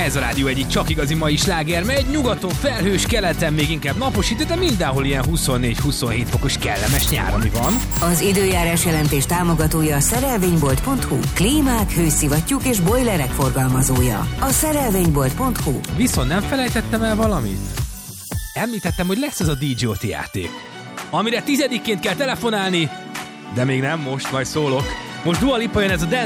Ez a rádió egyik csak igazi mai sláger, megy nyugaton felhős, keleten még inkább napos idő, de mindenhol ilyen 24-27 fokos kellemes nyár, ami van. Az időjárás jelentés támogatója a szerelvénybolt.hu. Klímák, hőszivattyúk és bojlerek forgalmazója. A szerelvénybolt.hu. Viszont nem felejtettem el valamit? Említettem, hogy lesz ez a DJ-oti játék, amire 10-ként kell telefonálni, de még nem most, majd szólok. Most Dua Lipa jön, ez a Dance